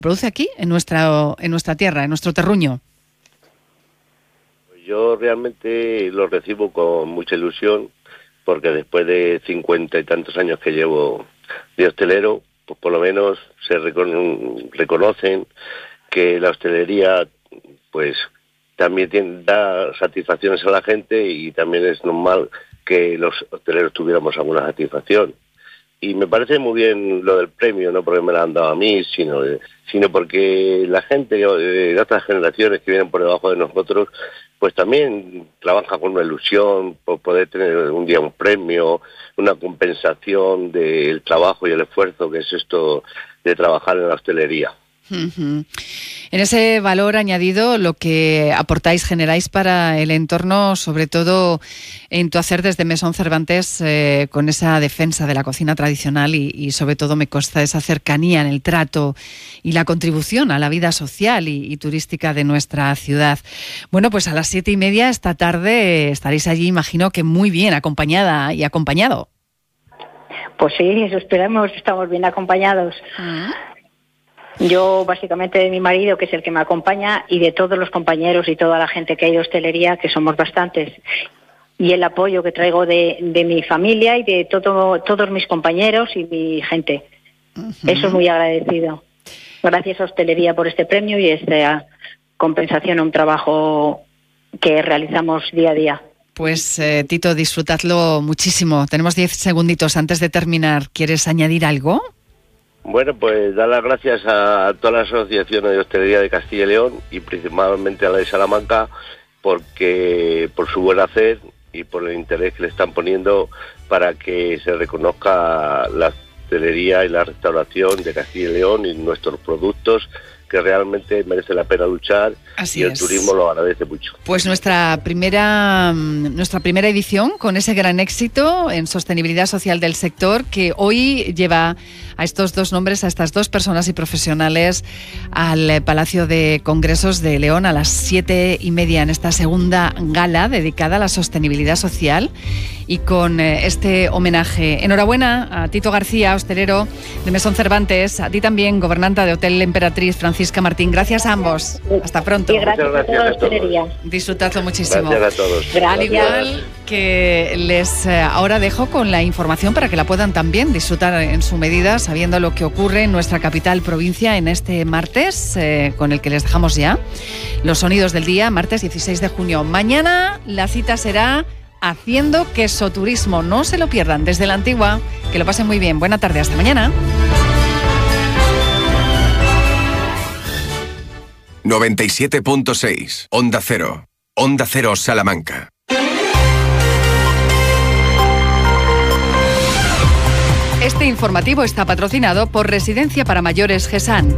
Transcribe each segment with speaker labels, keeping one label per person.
Speaker 1: produce aquí, en nuestra tierra, en nuestro terruño?
Speaker 2: Yo realmente lo recibo con mucha ilusión, porque después de 50 y tantos años que llevo de hostelero, pues por lo menos se reconocen que la hostelería pues también da satisfacciones a la gente, y también es normal que los hosteleros tuviéramos alguna satisfacción. Y me parece muy bien lo del premio, no porque me lo han dado a mí, sino porque la gente de otras generaciones que vienen por debajo de nosotros, pues también trabaja con una ilusión por poder tener un día un premio, una compensación del trabajo y el esfuerzo que es esto de trabajar en la hostelería.
Speaker 1: Uh-huh. En ese valor añadido, lo que aportáis, generáis para el entorno, sobre todo en tu hacer desde Mesón Cervantes, con esa defensa de la cocina tradicional y sobre todo me consta esa cercanía en el trato y la contribución a la vida social y turística de nuestra ciudad. Bueno, pues a las 7:30 esta tarde estaréis allí, imagino que muy bien acompañada y acompañado.
Speaker 3: Pues sí, eso esperamos, estamos bien acompañados. Uh-huh. Yo, básicamente, de mi marido, que es el que me acompaña, y de todos los compañeros y toda la gente que hay de hostelería, que somos bastantes. Y el apoyo que traigo de mi familia y de todos mis compañeros y mi gente. Uh-huh. Eso es muy agradecido. Gracias a Hostelería por este premio y esta compensación a un trabajo que realizamos día a día.
Speaker 1: Pues, Tito, disfrutadlo muchísimo. Tenemos 10 segunditos antes de terminar. ¿Quieres añadir algo?
Speaker 2: Bueno, pues dar las gracias a todas las asociaciones de hostelería de Castilla y León, y principalmente a la de Salamanca, porque por su buen hacer y por el interés que le están poniendo para que se reconozca la hostelería y la restauración de Castilla y León y nuestros productos, que realmente merece la pena luchar.
Speaker 1: Así
Speaker 2: y el
Speaker 1: es.
Speaker 2: Turismo lo agradece mucho.
Speaker 1: Pues nuestra primera edición con ese gran éxito en sostenibilidad social del sector, que hoy lleva a estos dos nombres, a estas dos personas y profesionales al Palacio de Congresos de León a las 7:30 en esta segunda gala dedicada a la sostenibilidad social y con este homenaje. Enhorabuena a Tito García, hostelero de Mesón Cervantes, a ti también, gobernanta de Hotel Emperatriz, Francisca Martín. Gracias a ambos. Hasta pronto.
Speaker 3: Y gracias a toda la hostelería.
Speaker 1: Disfrutadlo muchísimo.
Speaker 2: Gracias a todos.
Speaker 1: Al igual que les ahora dejo con la información para que la puedan también disfrutar en su medida, sabiendo lo que ocurre en nuestra capital provincia en este martes, con el que les dejamos ya los sonidos del día, martes 16 de junio. Mañana la cita será Haciendo Queso Turismo. No se lo pierdan, desde la Antigua. Que lo pasen muy bien. Buena tarde, hasta mañana.
Speaker 4: 97.6 Onda Cero. Onda Cero Salamanca.
Speaker 1: Este informativo está patrocinado por Residencia para Mayores GESAN.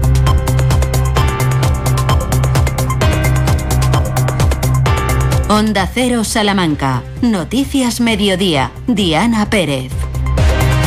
Speaker 5: Onda Cero Salamanca. Noticias Mediodía. Diana Pérez.